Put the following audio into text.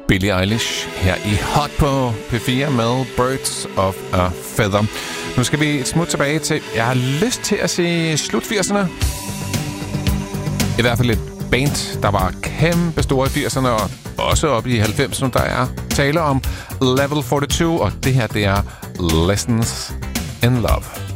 Billie Eilish her i Hot på P4 med Birds of a Feather. Nu skal vi et smut tilbage til, jeg har lyst til at se slut 80'erne. I hvert fald et band, der var kæmpe store i 80'erne og også op i 90'erne. Der er tale om Level 42, og det her det er Lessons in Love.